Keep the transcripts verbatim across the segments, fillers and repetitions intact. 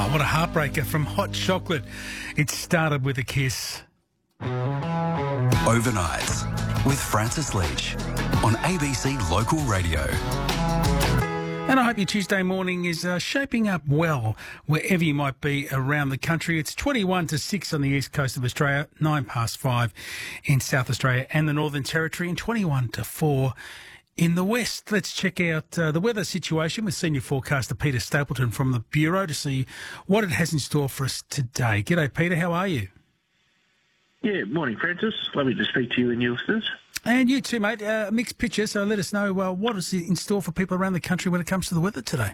Oh, what a heartbreaker from Hot Chocolate. It started with a kiss. Overnights with Francis Leach on A B C Local Radio. And I hope your Tuesday morning is uh, shaping up well wherever you might be around the country. It's twenty-one to six on the east coast of Australia, nine past five in South Australia and the Northern Territory, and twenty-one to four in the west. Let's check out uh, the weather situation with senior forecaster Peter Stapleton from the Bureau to see what it has in store for us today. G'day, Peter. How are you? Yeah, morning, Francis. Lovely to speak to you and your listeners. And you too, mate. Uh, mixed picture, so let us know uh, what is in store for people around the country when it comes to the weather today.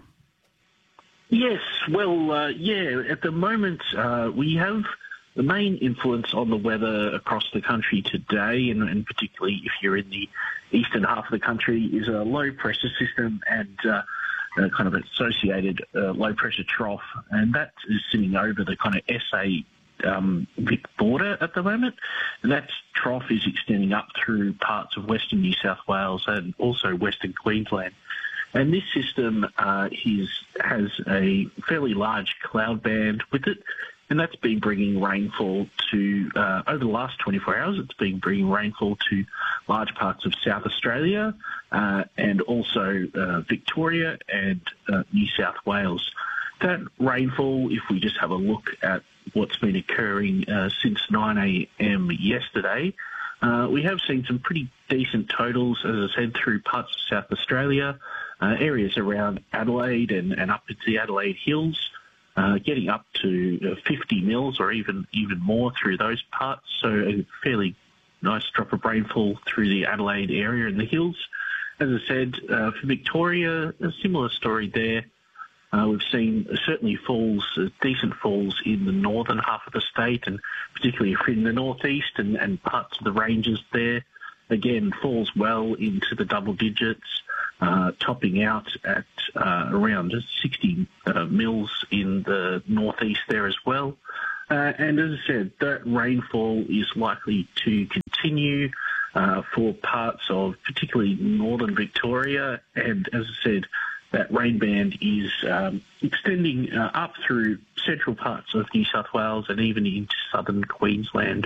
Yes, well, uh, yeah, at the moment uh, we have the main influence on the weather across the country today, and, and particularly if you're in the eastern half of the country, is a low-pressure system and uh, uh, kind of associated uh, low-pressure trough, and that is sitting over the kind of S A Um, Vic border at the moment, and that trough is extending up through parts of Western New South Wales and also Western Queensland. And this system uh, is, has a fairly large cloud band with it, and that's been bringing rainfall to, uh, over the last twenty-four hours, it's been bringing rainfall to large parts of South Australia uh, and also uh, Victoria and uh, New South Wales. That rainfall, if we just have a look at what's been occurring uh, since nine a.m. yesterday, uh, we have seen some pretty decent totals, as I said, through parts of South Australia, uh, areas around Adelaide and, and up into the Adelaide Hills, uh, getting up to uh, fifty mils or even, even more through those parts. So a fairly nice drop of rainfall through the Adelaide area and the hills. As I said, uh, for Victoria, a similar story there. Uh, we've seen certainly falls, uh, decent falls in the northern half of the state, and particularly in the northeast and, and parts of the ranges there. Again, falls well into the double digits, uh, topping out at uh, around sixty uh, mils in the northeast there as well. Uh, and as I said, that rainfall is likely to continue uh, for parts of particularly northern Victoria, and as I said, that rain band is um, extending uh, up through central parts of New South Wales and even into southern Queensland.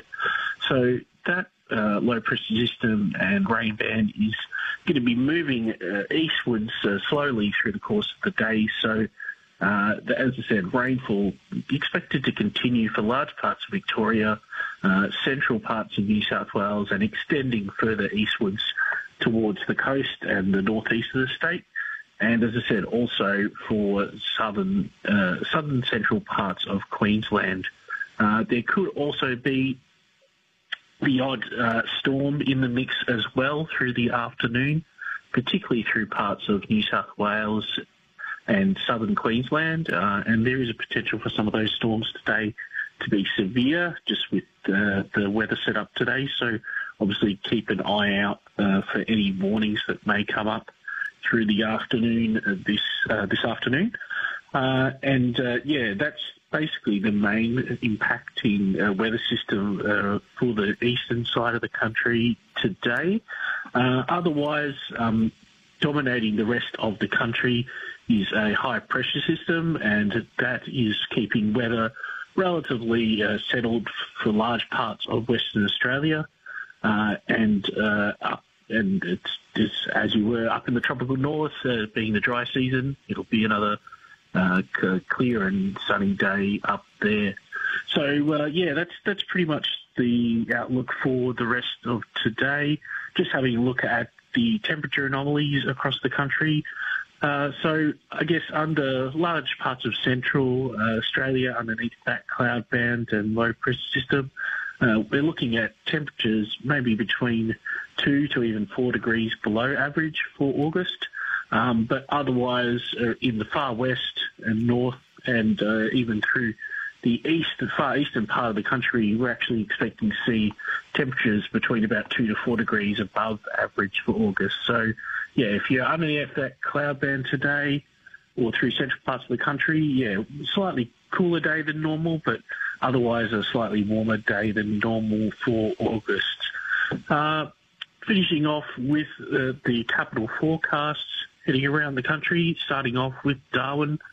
So that uh, low-pressure system and rain band is going to be moving uh, eastwards uh, slowly through the course of the day. So, uh, the, as I said, rainfall expected to continue for large parts of Victoria, uh, central parts of New South Wales, and extending further eastwards towards the coast and the northeast of the state. And as I said, also for southern uh, southern central parts of Queensland. Uh, there could also be the odd uh, storm in the mix as well through the afternoon, particularly through parts of New South Wales and southern Queensland. Uh, and there is a potential for some of those storms today to be severe, just with uh, the weather set up today. So obviously keep an eye out uh, for any warnings that may come up through the afternoon uh, this uh, this afternoon, uh, and uh, yeah, that's basically the main impacting uh, weather system uh, for the eastern side of the country today. Uh, otherwise, um, dominating the rest of the country is a high pressure system, and that is keeping weather relatively uh, settled for large parts of Western Australia uh, and uh, up. And it's just as you were up in the tropical north, uh, being the dry season, it'll be another uh, c- clear and sunny day up there. So, uh, yeah, that's that's pretty much the outlook for the rest of today. Just having a look at the temperature anomalies across the country. Uh, so, I guess under large parts of central uh, Australia, underneath that cloud band and low pressure system, uh, we're looking at temperatures maybe between two to even four degrees below average for August. Um, but otherwise, uh, in the far west and north and uh, even through the east, the far eastern part of the country, we're actually expecting to see temperatures between about two to four degrees above average for August. So, yeah, if you're underneath that cloud band today or through central parts of the country, yeah, slightly cooler day than normal, but otherwise a slightly warmer day than normal for August. Uh, Finishing off with uh, the capital forecasts heading around the country, starting off with Darwin.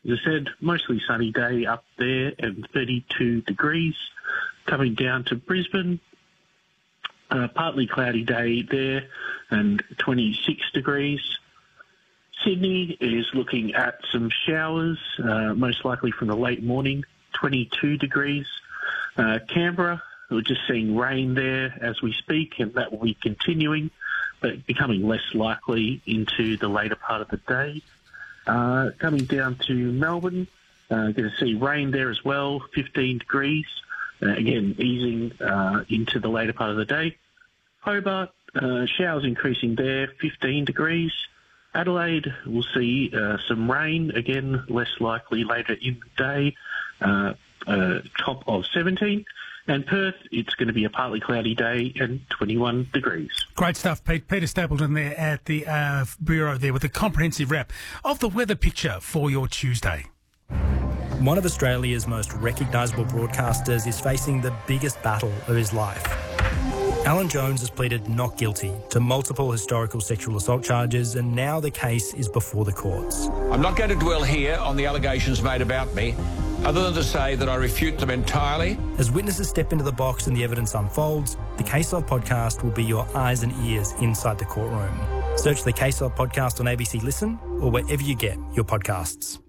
as I said, mostly sunny day up there and thirty-two degrees. Coming down to Brisbane, uh, partly cloudy day there and twenty-six degrees. Sydney is looking at some showers, uh, most likely from the late morning, twenty-two degrees. Uh, Canberra, we're just seeing rain there as we speak, and that will be continuing, but becoming less likely into the later part of the day. Uh, coming down to Melbourne, uh, going to see rain there as well, fifteen degrees. Uh, again, easing uh, into the later part of the day. Hobart, uh, showers increasing there, fifteen degrees. Adelaide, we'll see uh, some rain, again, less likely later in the day, uh, uh, top of seventeen. And Perth, it's going to be a partly cloudy day and twenty-one degrees. Great stuff, Pete. Peter Stapleton there at the uh, Bureau there with a comprehensive wrap of the weather picture for your Tuesday. One of Australia's most recognisable broadcasters is facing the biggest battle of his life. Alan Jones has pleaded not guilty to multiple historical sexual assault charges, and now the case is before the courts. I'm not going to dwell here on the allegations made about me, other than to say that I refute them entirely. As witnesses step into the box and the evidence unfolds, the Case Log podcast will be your eyes and ears inside the courtroom. Search the Case Log podcast on A B C Listen or wherever you get your podcasts.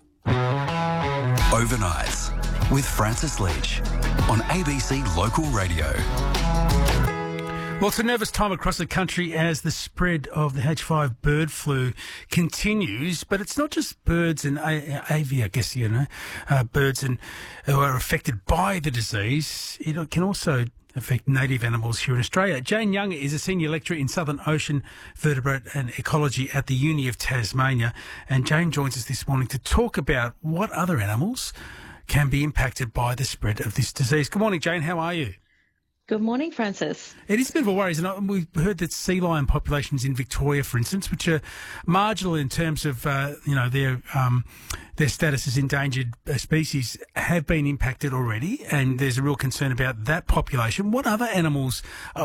Overnights with Francis Leach on A B C Local Radio. Well, it's a nervous time across the country as the spread of the H five bird flu continues, but it's not just birds and avi, I guess, you know, uh, birds and who are affected by the disease. It can also affect native animals here in Australia. Jane Young is a senior lecturer in Southern Ocean Vertebrate and Ecology at the Uni of Tasmania, and Jane joins us this morning to talk about what other animals can be impacted by the spread of this disease. Good morning, Jane. How are you? Good morning, Francis. It is a bit of a worry, isn't it? We've heard that sea lion populations in Victoria, for instance, which are marginal in terms of, uh, you know, their um, their status as endangered species, have been impacted already, and there's a real concern about that population. What other animals